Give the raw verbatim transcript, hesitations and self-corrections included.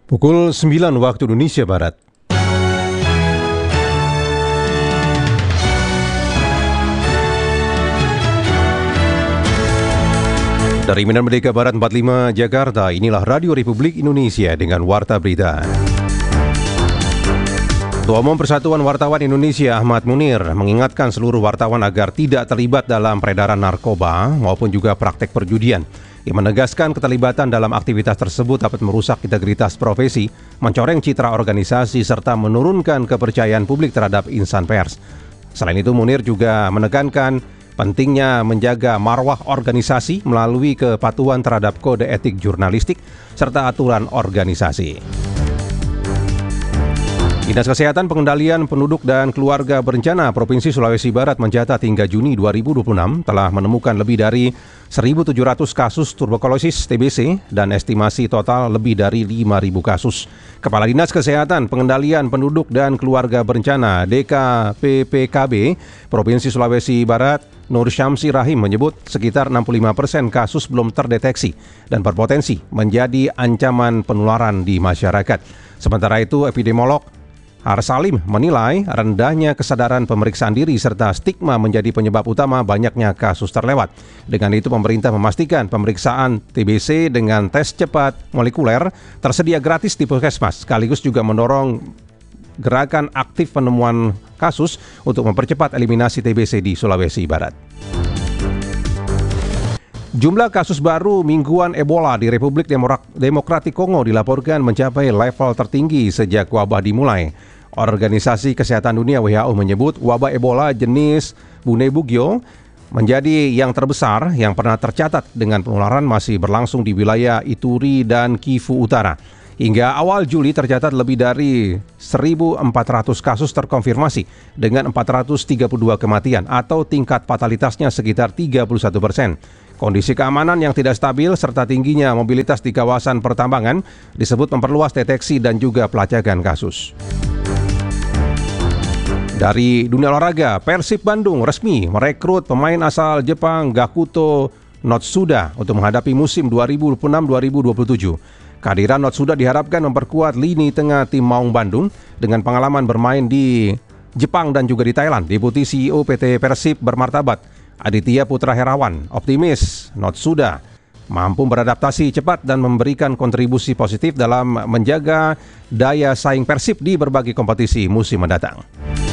Pukul sembilan waktu Indonesia Barat. Dari Medan Merdeka Barat empat puluh lima Jakarta, inilah Radio Republik Indonesia dengan Warta Berita. Ketua Umum Persatuan Wartawan Indonesia Ahmad Munir mengingatkan seluruh wartawan agar tidak terlibat dalam peredaran narkoba maupun juga praktek perjudian. Ia menegaskan keterlibatan dalam aktivitas tersebut dapat merusak integritas profesi, mencoreng citra organisasi, serta menurunkan kepercayaan publik terhadap insan pers. Selain itu, Munir juga menekankan pentingnya menjaga marwah organisasi melalui kepatuhan terhadap kode etik jurnalistik serta aturan organisasi. Dinas Kesehatan Pengendalian Penduduk dan Keluarga Berencana Provinsi Sulawesi Barat mencatat hingga Juni dua ribu dua puluh enam telah menemukan lebih dari seribu tujuh ratus kasus tuberkulosis T B C dan estimasi total lebih dari lima ribu kasus. Kepala Dinas Kesehatan Pengendalian Penduduk dan Keluarga Berencana D K P P K B Provinsi Sulawesi Barat Nur Syamsi Rahim menyebut sekitar enam puluh lima persen kasus belum terdeteksi dan berpotensi menjadi ancaman penularan di masyarakat. Sementara itu, epidemiolog Harsalim menilai rendahnya kesadaran pemeriksaan diri serta stigma menjadi penyebab utama banyaknya kasus terlewat. Dengan itu, pemerintah memastikan pemeriksaan T B C dengan tes cepat molekuler tersedia gratis di puskesmas, sekaligus juga mendorong gerakan aktif penemuan kasus untuk mempercepat eliminasi T B C di Sulawesi Barat. Jumlah kasus baru mingguan Ebola di Republik Demokratik Kongo dilaporkan mencapai level tertinggi sejak wabah dimulai. Organisasi Kesehatan Dunia W H O menyebut wabah Ebola jenis Bundibugyo menjadi yang terbesar yang pernah tercatat dengan penularan masih berlangsung di wilayah Ituri dan Kivu Utara. Hingga awal Juli tercatat lebih dari seribu empat ratus kasus terkonfirmasi dengan empat ratus tiga puluh dua kematian atau tingkat fatalitasnya sekitar tiga puluh satu persen. Kondisi keamanan yang tidak stabil serta tingginya mobilitas di kawasan pertambangan disebut memperluas deteksi dan juga pelacakan kasus. Dari dunia olahraga, Persib Bandung resmi merekrut pemain asal Jepang Gakuto Notsuda untuk menghadapi musim dua ribu dua puluh enam dua ribu dua puluh tujuh. Kehadiran Notsuda diharapkan memperkuat lini tengah tim Maung Bandung dengan pengalaman bermain di Jepang dan juga di Thailand. Deputi C E O P T Persib Bermartabat Aditya Putra Herawan optimis Notsuda mampu beradaptasi cepat dan memberikan kontribusi positif dalam menjaga daya saing Persib di berbagai kompetisi musim mendatang.